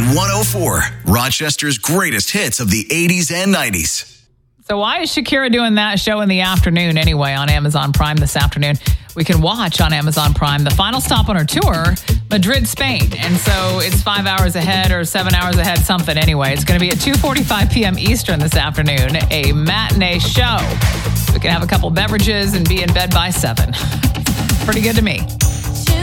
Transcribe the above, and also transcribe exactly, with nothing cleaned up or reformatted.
one oh four, Rochester's greatest hits of the eighties and nineties. So why is Shakira doing that show in the afternoon anyway on Amazon Prime this afternoon? We can watch on Amazon Prime the final stop on her tour, Madrid, Spain. And so it's five hours ahead or seven hours ahead, something anyway. It's going to be at two forty-five p.m. Eastern this afternoon, a matinee show. We can have a couple beverages and be in bed by seven. Pretty good to me.